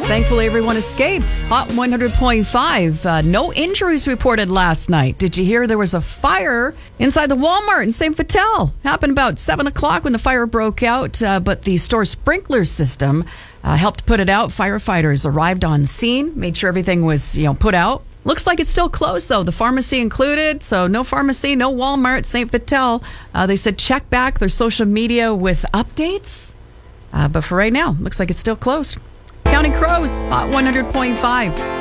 Thankfully, everyone escaped. Hot 100.5. No injuries reported last night. Did you hear there was a fire inside the Walmart in St. Vital? Happened about 7 o'clock when the fire broke out, but the store sprinkler system helped put it out. Firefighters arrived on scene, made sure everything was, put out. Looks like it's still closed, though, the pharmacy included. So no pharmacy, no Walmart, St. Vital. They said check back their social media with updates. But for right now, looks like it's still closed. Counting Crows, Hot 100.5.